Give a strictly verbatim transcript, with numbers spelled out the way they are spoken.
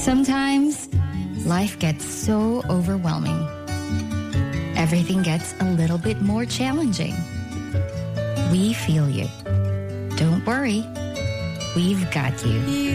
Sometimes life gets so overwhelming. Everything gets a little bit more challenging. We feel you. Don't worry. We've got you.